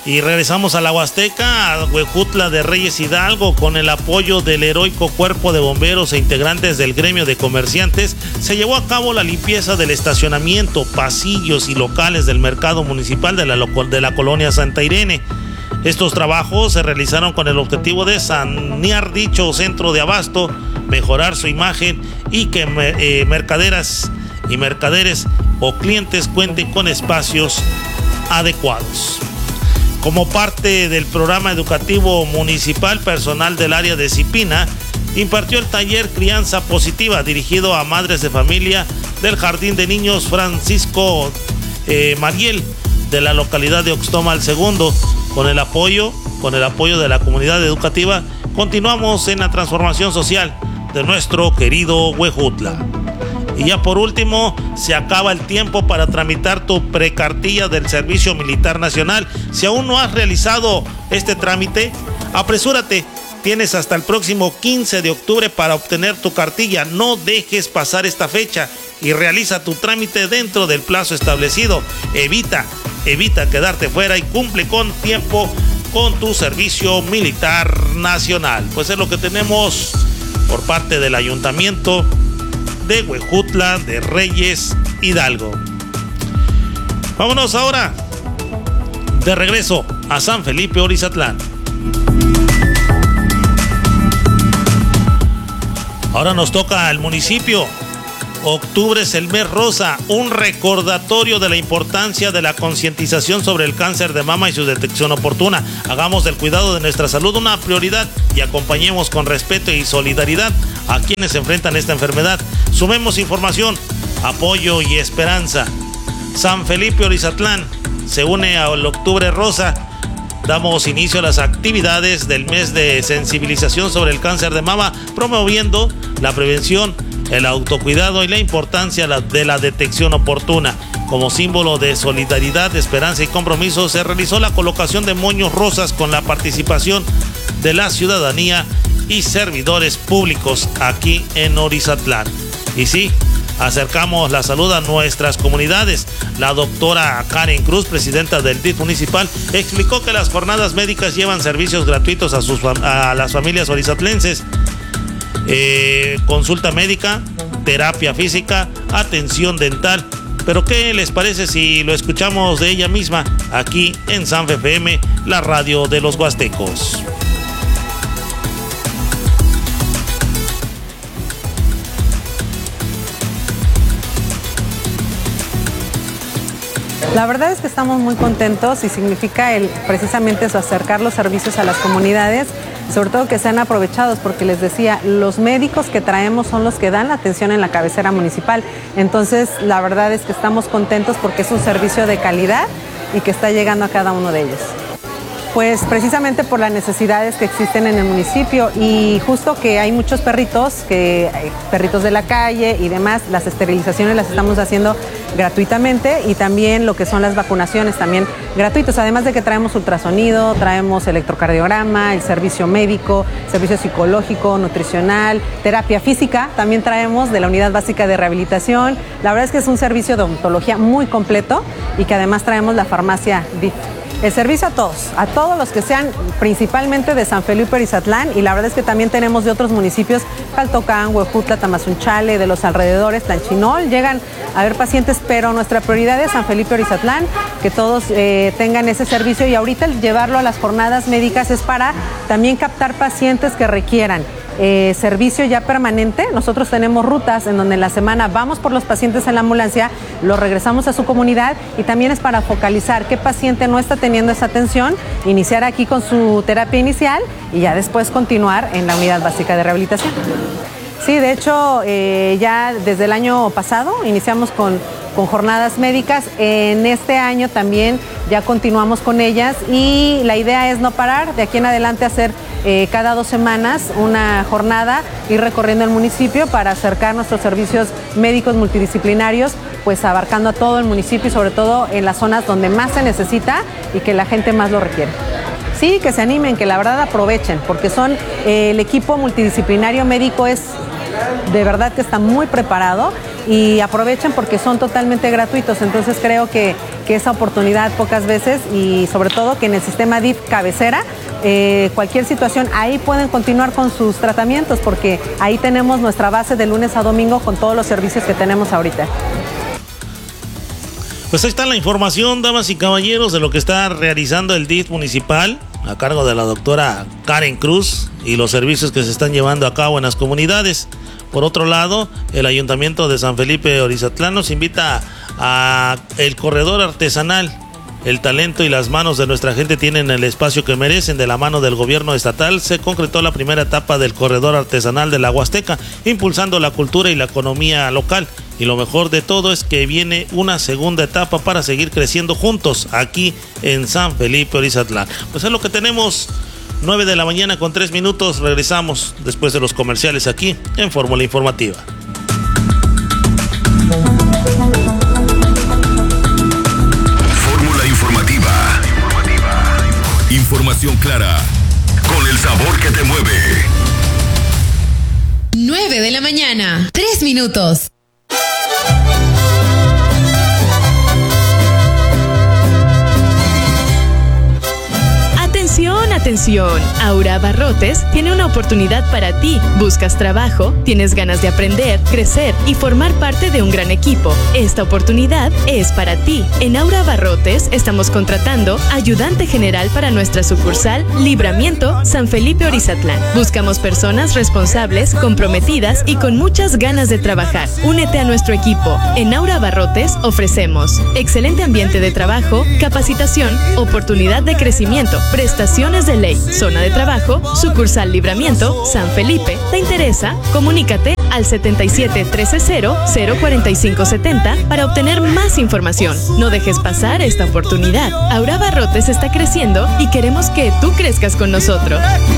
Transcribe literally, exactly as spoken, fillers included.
Y regresamos a la Huasteca, a Huejutla de Reyes Hidalgo, con el apoyo del heroico Cuerpo de Bomberos e integrantes del gremio de comerciantes. Se llevó a cabo la limpieza del estacionamiento, pasillos y locales del mercado municipal de la, de la colonia Santa Irene. Estos trabajos se realizaron con el objetivo de sanear dicho centro de abasto, mejorar su imagen y que eh, mercaderas y mercaderes o clientes cuenten con espacios adecuados. Como parte del programa educativo municipal, personal del área de Zipina impartió el taller Crianza Positiva dirigido a madres de familia del Jardín de Niños Francisco eh, Mariel de la localidad de Oxtomal segundo. Con el apoyo, con el apoyo de la comunidad educativa, continuamos en la transformación social de nuestro querido Huejutla. Y ya por último, se acaba el tiempo para tramitar tu precartilla del Servicio Militar Nacional. Si aún no has realizado este trámite, apresúrate. Tienes hasta el próximo quince de octubre para obtener tu cartilla. No dejes pasar esta fecha y realiza tu trámite dentro del plazo establecido. Evita, evita quedarte fuera y cumple con tiempo con tu Servicio Militar Nacional. Pues es lo que tenemos por parte del Ayuntamiento de Huejutla de Reyes Hidalgo. Vámonos ahora de regreso a San Felipe Orizatlán. Ahora nos toca el municipio. Octubre es el mes rosa, un recordatorio de la importancia de la concientización sobre el cáncer de mama y su detección oportuna. Hagamos del cuidado de nuestra salud una prioridad y acompañemos con respeto y solidaridad a quienes enfrentan esta enfermedad. Sumemos información, apoyo y esperanza. San Felipe Orizatlán se une al Octubre Rosa. Damos inicio a las actividades del mes de sensibilización sobre el cáncer de mama, promoviendo la prevención, el autocuidado y la importancia de la detección oportuna. Como símbolo de solidaridad, esperanza y compromiso, se realizó la colocación de moños rosas con la participación de la ciudadanía y servidores públicos aquí en Orizatlán. Y sí, acercamos la salud a nuestras comunidades. La doctora Karen Cruz, presidenta del D I F municipal, explicó que las jornadas médicas llevan servicios gratuitos a, sus, a las familias orizatlenses. Eh, consulta médica, terapia física, atención dental. Pero ¿qué les parece si lo escuchamos de ella misma aquí en Sanfe F M, la radio de los huastecos? La verdad es que estamos muy contentos y significa el, precisamente eso, acercar los servicios a las comunidades, sobre todo que sean aprovechados, porque les decía, los médicos que traemos son los que dan la atención en la cabecera municipal. Entonces, la verdad es que estamos contentos porque es un servicio de calidad y que está llegando a cada uno de ellos. Pues precisamente por las necesidades que existen en el municipio y justo que hay muchos perritos, que hay perritos de la calle y demás, las esterilizaciones las estamos haciendo gratuitamente y también lo que son las vacunaciones también gratuitos, además de que traemos ultrasonido, traemos electrocardiograma, el servicio médico, servicio psicológico, nutricional, terapia física, también traemos de la Unidad Básica de Rehabilitación. La verdad es que es un servicio de odontología muy completo y que además traemos la farmacia D I F. El servicio a todos, a todos los que sean principalmente de San Felipe Orizatlán, y la verdad es que también tenemos de otros municipios, Caltocán, Huejutla, Tamazunchale, de los alrededores, Tlanchinol, llegan a ver pacientes, pero nuestra prioridad es San Felipe Orizatlán, que todos eh, tengan ese servicio, y ahorita el llevarlo a las jornadas médicas es para también captar pacientes que requieran Eh, servicio ya permanente. Nosotros tenemos rutas en donde en la semana vamos por los pacientes en la ambulancia, los regresamos a su comunidad y también es para focalizar qué paciente no está teniendo esa atención, iniciar aquí con su terapia inicial y ya después continuar en la Unidad Básica de Rehabilitación. Sí, de hecho, eh, ya desde el año pasado iniciamos con, con jornadas médicas. En este año también ya continuamos con ellas y la idea es no parar, de aquí en adelante hacer eh, cada dos semanas una jornada, ir recorriendo el municipio para acercar nuestros servicios médicos multidisciplinarios, pues abarcando a todo el municipio y sobre todo en las zonas donde más se necesita y que la gente más lo requiere. Sí, que se animen, que la verdad aprovechen, porque son eh, el equipo multidisciplinario médico es de verdad que está muy preparado y aprovechen porque son totalmente gratuitos. Entonces creo que, que esa oportunidad pocas veces, y sobre todo que en el sistema D I F cabecera, eh, cualquier situación, ahí pueden continuar con sus tratamientos porque ahí tenemos nuestra base de lunes a domingo con todos los servicios que tenemos ahorita. Pues ahí está la información, damas y caballeros, de lo que está realizando el D I F municipal a cargo de la doctora Karen Cruz y los servicios que se están llevando a cabo en las comunidades. Por otro lado, el Ayuntamiento de San Felipe Orizatlán nos invita a el corredor artesanal. El talento y las manos de nuestra gente tienen el espacio que merecen. De la mano del gobierno estatal se concretó la primera etapa del corredor artesanal de la Huasteca, impulsando la cultura y la economía local. Y lo mejor de todo es que viene una segunda etapa para seguir creciendo juntos aquí en San Felipe Orizatlán. Pues es lo que tenemos. nueve de la mañana con tres minutos. Regresamos después de los comerciales aquí en Fórmula Informativa. Fórmula Informativa. Información clara, con el sabor que te mueve. nueve de la mañana, tres minutos. Atención, atención. Aura Abarrotes tiene una oportunidad para ti. ¿Buscas trabajo? ¿Tienes ganas de aprender, crecer y formar parte de un gran equipo? Esta oportunidad es para ti. En Aura Abarrotes estamos contratando ayudante general para nuestra sucursal Libramiento San Felipe Orizatlán. Buscamos personas responsables, comprometidas y con muchas ganas de trabajar. Únete a nuestro equipo. En Aura Abarrotes ofrecemos excelente ambiente de trabajo, capacitación, oportunidad de crecimiento, prestaciones de ley, zona de trabajo, sucursal Libramiento, San Felipe. ¿Te interesa? Comunícate al setenta y siete, trece cero, cero cuarenta y cinco setenta para obtener más información. No dejes pasar esta oportunidad. Aura Abarrotes está creciendo y queremos que tú crezcas con nosotros.